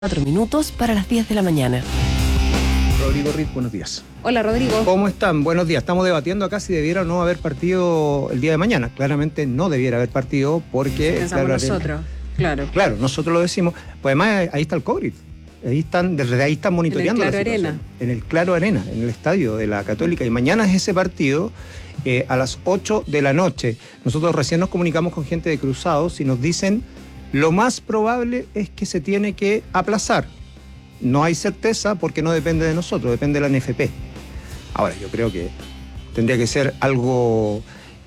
4 minutos para las 10 de la mañana. Rodrigo Riz, buenos días. Hola, Rodrigo. ¿Cómo están? Buenos días. Estamos debatiendo acá si debiera o no haber partido el día de mañana. Claramente no debiera haber partido porque... Pensamos nosotros, claro. Claro, nosotros lo decimos. Pues además ahí está el COVID. Desde ahí están monitoreando la situación. Arena. En el Claro Arena, en el estadio de la Católica. Y mañana es ese partido a las 8 de la noche. Nosotros recién nos comunicamos con gente de Cruzados y nos dicen lo más probable es que se tiene que aplazar. No hay certeza porque no depende de nosotros, depende de la NFP. Ahora, yo creo que tendría que ser algo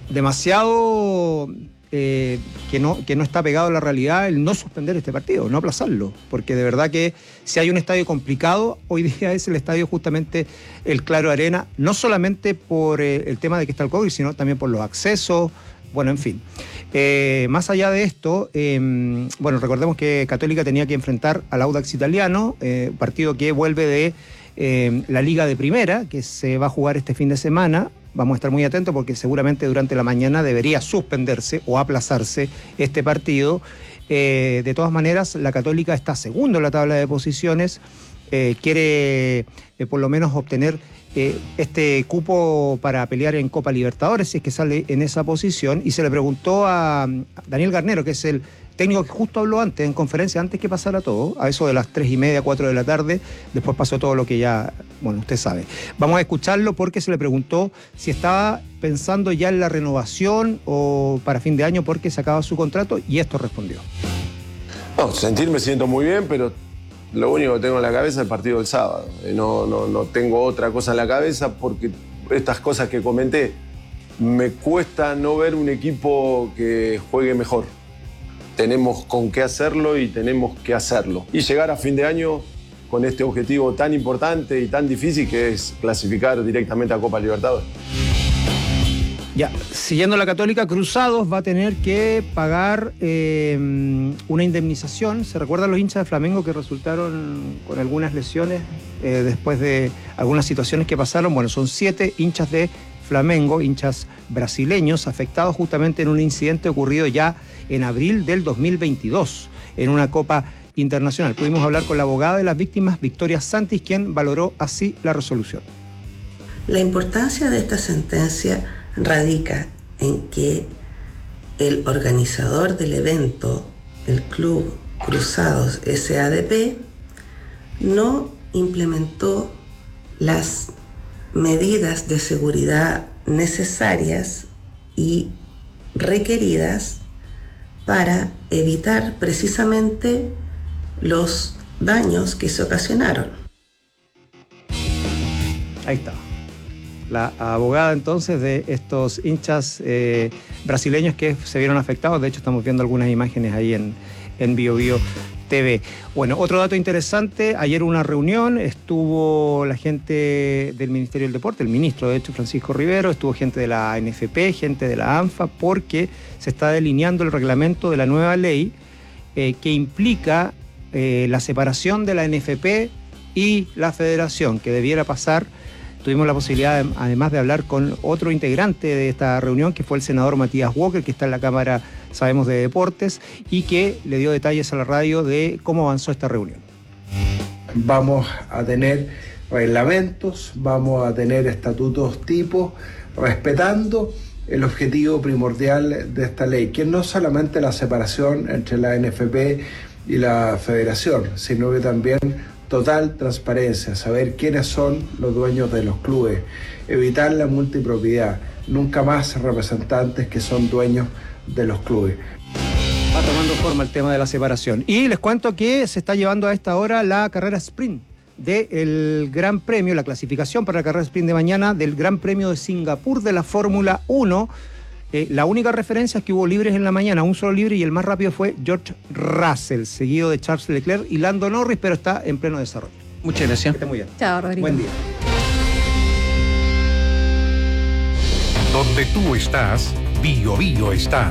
demasiado que no está pegado a la realidad el no suspender este partido, no aplazarlo. Porque de verdad que si hay un estadio complicado, hoy día es el estadio justamente el Claro Arena, no solamente por el tema de que está el COVID, sino también por los accesos. Bueno, en fin. Más allá de esto, bueno, recordemos que Católica tenía que enfrentar al Audax Italiano, partido que vuelve de la Liga de Primera, que se va a jugar este fin de semana. Vamos a estar muy atentos porque seguramente durante la mañana debería suspenderse o aplazarse este partido. De todas maneras, la Católica está segundo en la tabla de posiciones, quiere por lo menos obtener este cupo para pelear en Copa Libertadores, si es que sale en esa posición, y se le preguntó a Daniel Garnero, que es el técnico que justo habló antes, en conferencia, antes que pasara todo, a eso de las 3:30, 4 de la tarde, después pasó todo lo que ya, bueno, usted sabe. Vamos a escucharlo porque se le preguntó si estaba pensando ya en la renovación o para fin de año porque se acaba su contrato, y esto respondió. No, me siento muy bien, pero lo único que tengo en la cabeza es el partido del sábado. No tengo otra cosa en la cabeza porque estas cosas que comenté, me cuesta no ver un equipo que juegue mejor. Tenemos con qué hacerlo y tenemos que hacerlo. Y llegar a fin de año con este objetivo tan importante y tan difícil que es clasificar directamente a Copa Libertadores. Ya, siguiendo la Católica, Cruzados va a tener que pagar una indemnización. ¿Se recuerdan los hinchas de Flamengo que resultaron con algunas lesiones después de algunas situaciones que pasaron? Bueno, son 7 hinchas de Flamengo, hinchas brasileños, afectados justamente en un incidente ocurrido ya en abril del 2022, en una Copa Internacional. Pudimos hablar con la abogada de las víctimas, Victoria Santis, quien valoró así la resolución. La importancia de esta sentencia radica en que el organizador del evento, el Club Cruzados SADP, no implementó las medidas de seguridad necesarias y requeridas para evitar precisamente los daños que se ocasionaron. Ahí está. La abogada entonces de estos hinchas brasileños que se vieron afectados. De hecho, estamos viendo algunas imágenes ahí en BioBio TV. Bueno, otro dato interesante, ayer hubo una reunión, estuvo la gente del Ministerio del Deporte, el ministro de hecho Francisco Rivero, estuvo gente de la NFP, gente de la ANFA, porque se está delineando el reglamento de la nueva ley que implica la separación de la NFP y la federación, que debiera pasar. Tuvimos la posibilidad, además de hablar con otro integrante de esta reunión, que fue el senador Matías Walker, que está en la Cámara, sabemos, de Deportes, y que le dio detalles a la radio de cómo avanzó esta reunión. Vamos a tener reglamentos, vamos a tener estatutos tipos, respetando el objetivo primordial de esta ley, que no solamente la separación entre la NFP y la federación, sino que también total transparencia, saber quiénes son los dueños de los clubes, evitar la multipropiedad, nunca más representantes que son dueños de los clubes. Va tomando forma el tema de la separación. Y les cuento que se está llevando a esta hora la carrera sprint del Gran Premio, la clasificación para la carrera sprint de mañana del Gran Premio de Singapur de la Fórmula 1. La única referencia es que hubo libres en la mañana, un solo libre, y el más rápido fue George Russell, seguido de Charles Leclerc y Lando Norris, pero está en pleno desarrollo. Muchas gracias. Que esté muy bien. Chao, Rodrigo. Buen día. Donde tú estás, BioBio está.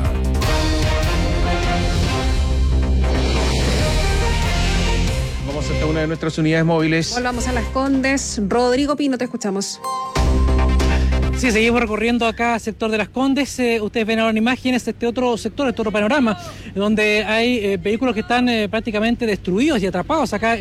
Vamos hasta una de nuestras unidades móviles. Volvamos a Las Condes. Rodrigo Pino, te escuchamos. Sí, seguimos recorriendo acá sector de Las Condes. Ustedes ven ahora en imágenes este otro sector, este otro panorama, donde hay vehículos que están prácticamente destruidos y atrapados acá